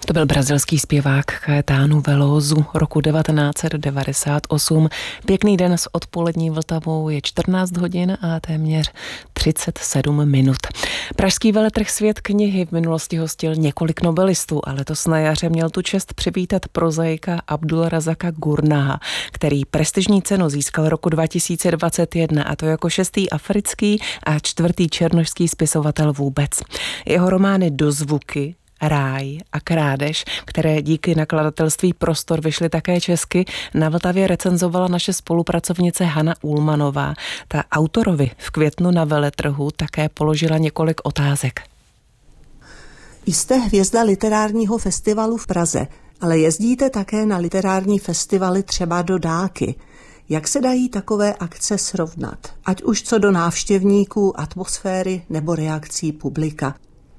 To byl brazilský zpěvák Caetano Veloso roku 1998. Pěkný den s odpolední Vltavou, je 14 hodin a téměř 37 minut. Pražský veletrh Svět knihy v minulosti hostil několik nobelistů, ale letos na jaře měl tu čest přivítat prozaika Abdulrazaka Gurnaha, který prestižní cenu získal roku 2021, a to jako 6. africký a 4. černošský spisovatel vůbec. Jeho romány Dozvuky, Ráj a Krádež, které díky nakladatelství Prostor vyšly také česky, na Vltavě recenzovala naše spolupracovnice Hana Ullmanová. Ta autorovi v květnu na veletrhu také položila několik otázek. Jste hvězda literárního festivalu v Praze, ale jezdíte také na literární festivaly třeba do dálky. Jak se dají takové akce srovnat? Ať už co do návštěvníků, atmosféry nebo reakcí publika.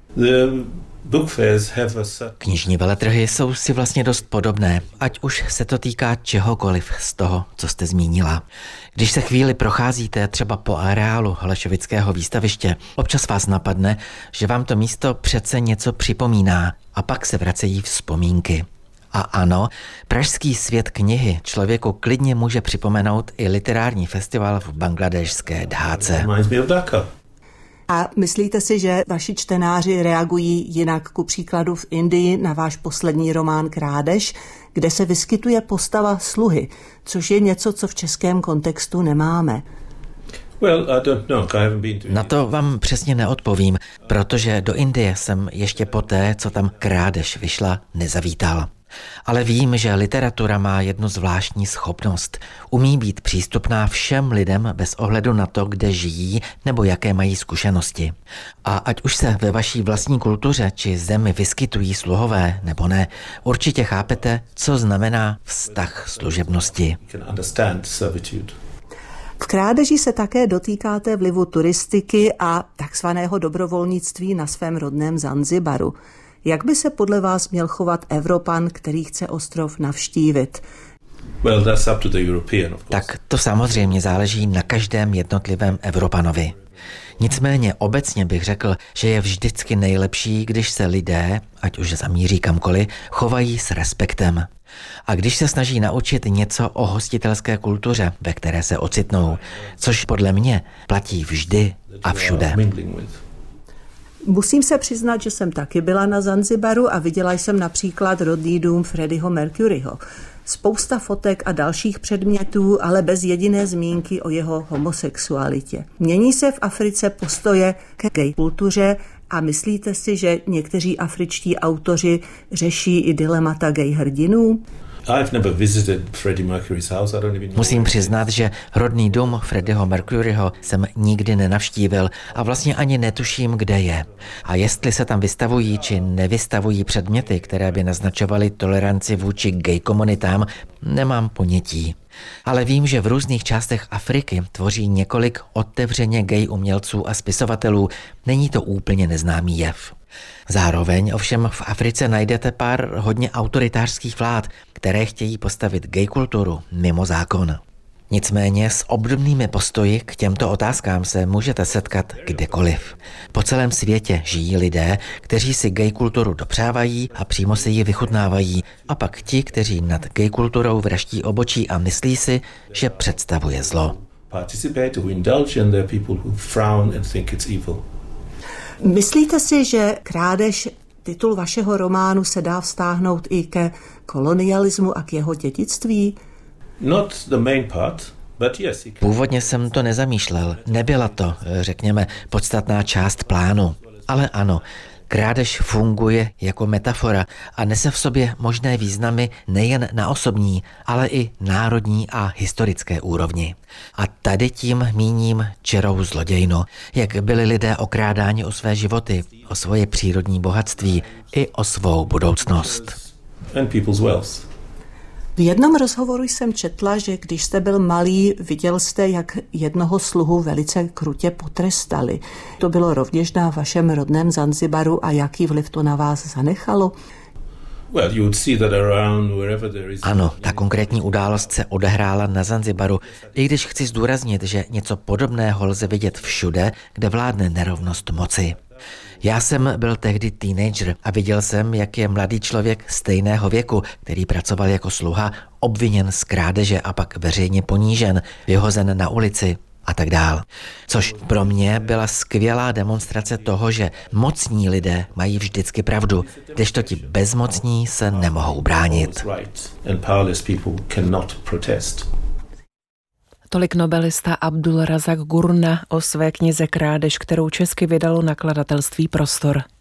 Knižní veletrhy jsou si vlastně dost podobné, ať už se to týká čehokoliv z toho, co jste zmínila. Když se chvíli procházíte třeba po areálu Holešovického výstaviště, občas vás napadne, že vám to místo přece něco připomíná, a pak se vracejí vzpomínky. A ano, Pražský svět knihy člověku klidně může připomenout i literární festival v bangladéšské Dháce. A myslíte si, že vaši čtenáři reagují jinak, ku příkladu v Indii na váš poslední román Krádež, kde se vyskytuje postava sluhy, což je něco, co v českém kontextu nemáme? Na to vám přesně neodpovím, protože do Indie jsem ještě poté, co tam Krádež vyšla, nezavítal. Ale vím, že literatura má jednu zvláštní schopnost. Umí být přístupná všem lidem bez ohledu na to, kde žijí nebo jaké mají zkušenosti. A ať už se ve vaší vlastní kultuře či zemi vyskytují sluhové nebo ne, určitě chápete, co znamená vztah služebnosti. V Krádeži se také dotýkáte vlivu turistiky a takzvaného dobrovolnictví na svém rodném Zanzibaru. Jak by se podle vás měl chovat Evropan, který chce ostrov navštívit? Tak to samozřejmě záleží na každém jednotlivém Evropanovi. Nicméně obecně bych řekl, že je vždycky nejlepší, když se lidé, ať už zamíří kamkoliv, chovají s respektem. A když se snaží naučit něco o hostitelské kultuře, ve které se ocitnou, což podle mě platí vždy a všude. Musím se přiznat, že jsem taky byla na Zanzibaru a viděla jsem například rodný dům Freddieho Mercuryho. Spousta fotek a dalších předmětů, ale bez jediné zmínky o jeho homosexualitě. Mění se v Africe postoje ke gay kultuře a myslíte si, že někteří afričtí autoři řeší i dilemata gay hrdinů? Musím přiznat, že rodný dům Freddieho Mercuryho jsem nikdy nenavštívil a vlastně ani netuším, kde je. A jestli se tam vystavují či nevystavují předměty, které by naznačovaly toleranci vůči gay komunitám, nemám ponětí. Ale vím, že v různých částech Afriky tvoří několik otevřeně gay umělců a spisovatelů. Není to úplně neznámý jev. Zároveň ovšem v Africe najdete pár hodně autoritářských vlád, které chtějí postavit gay kulturu mimo zákon. Nicméně s obdobnými postoji k těmto otázkám se můžete setkat kdekoliv. Po celém světě žijí lidé, kteří si gay kulturu dopřávají a přímo si ji vychutnávají, a pak ti, kteří nad gay kulturou vraští obočí a myslí si, že představuje zlo. Myslíte si, že Krádež, titul vašeho románu, se dá vztáhnout i ke kolonialismu a k jeho dědictví? Původně jsem to nezamýšlel. Nebyla to, řekněme, podstatná část plánu. Ale ano, Krádež funguje jako metafora a nese v sobě možné významy nejen na osobní, ale i národní a historické úrovni. A tady tím míním čirou zlodějnu, jak byli lidé okrádáni o své životy, o svoje přírodní bohatství i o svou budoucnost. V jednom rozhovoru jsem četla, že když jste byl malý, viděl jste, jak jednoho sluhu velice krutě potrestali. To bylo rovněž na vašem rodném Zanzibaru a jaký vliv to na vás zanechalo? Ano, ta konkrétní událost se odehrála na Zanzibaru, i když chci zdůraznit, že něco podobného lze vidět všude, kde vládne nerovnost moci. Já jsem byl tehdy teenager a viděl jsem, jak je mladý člověk stejného věku, který pracoval jako sluha, obviněn z krádeže a pak veřejně ponížen, vyhozen na ulici a tak dál. Což pro mě byla skvělá demonstrace toho, že mocní lidé mají vždycky pravdu, kdežto ti bezmocní se nemohou bránit. Tolik nobelista Abdul Razak Gurna o své knize Krádež, kterou česky vydalo nakladatelství Prostor.